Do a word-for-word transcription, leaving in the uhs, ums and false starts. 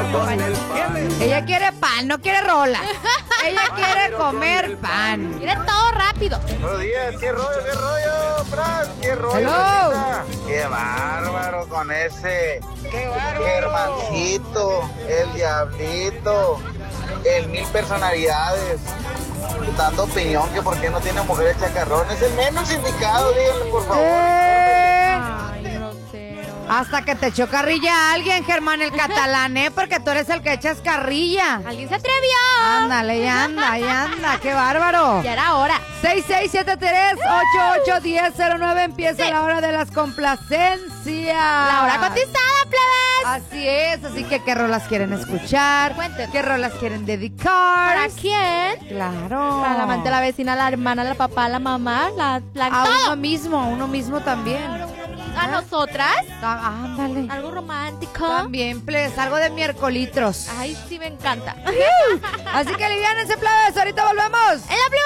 Ella quiere pan, no quiere rola. Ella quiere comer pan. Quiere todo rápido. Buenos días, qué rollo, qué rollo, Fran, qué rollo. Hello. Neta. Qué bárbaro con ese Germancito, el Diablito, el Mil Personalidades, dando opinión que por qué no tiene mujeres chacarrones. El menos indicado, díganle por favor. Eh, Ay, grosero. hasta que te echó carrilla alguien, Germán el catalán, ¿eh? Porque tú eres el que echas carrilla. ¿Alguien se atrevió? Ándale, ya anda, ya anda, qué bárbaro. Ya era hora. seis seis siete tres ocho ocho uno cero cero nueve empieza Sí. la hora de las complacencias. La hora cotizada, plebes. Así es, así que qué rolas quieren escuchar, Cuenten. qué rolas quieren dedicar. ¿Para quién? Claro. Para la amante, la vecina, la hermana, la papá, la mamá, la, la A todo. uno mismo, a uno mismo también. A nosotras. Ah, ándale. Algo romántico. También, please, algo de miércolitros. Ay, sí, me encanta. Así que liviánense, plebes, ahorita volvemos. En la